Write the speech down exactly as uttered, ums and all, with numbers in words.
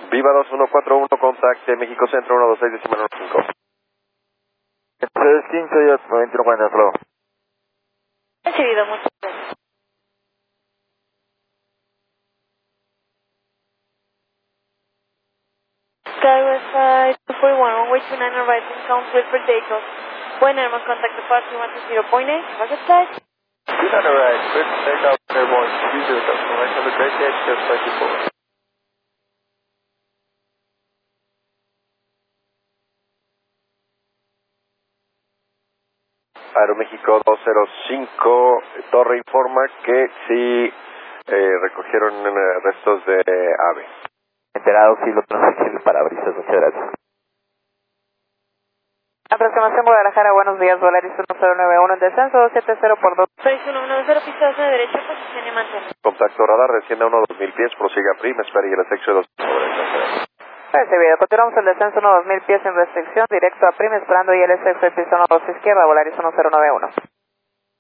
Viva dos uno cuatro uno, contact de México Centro uno dos seis decimal cinco. tres cinco y ocho, veintiuno cuarenta, hasta luego. Recibido, muchas gracias. Skywest side two forty-one, one way two nine arriving, Council for takeoff. When airman contact departure one two zero point eight, rocket flight. two nine right, clear for takeoff, airborne, two zero, customer, have a great day, just twenty-four. Aeroméxico dos cero cinco, Torre informa que sí eh, recogieron eh, restos de ave. Enterado, sí, lo tenemos aquí en el parabrisas, muchas gracias. Aproximación Guadalajara, buenos días, Volaris uno cero nueve uno en descenso, dos siete cero por dos. seis uno uno cero, pista de derecha, posición y mantén. Contacto radar, desciende a uno dos mil pies, prosiga prima, espera y el sexo de dos. Recibido, continuamos el descenso uno dos mil pies en restricción, directo a prima, esperando y el S F piso uno dos izquierda, Volaris uno cero nueve uno.